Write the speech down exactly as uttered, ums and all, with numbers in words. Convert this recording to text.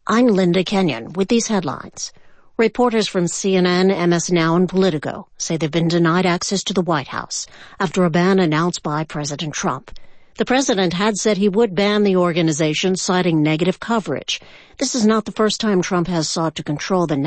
I'm Linda Kenyon with these headlines. Reporters from C N N, M S Now, and Politico say they've been denied access to the White House after a ban announced by President Trump. The president had said he would ban the organization, citing negative coverage. This is not the first time Trump has sought to control the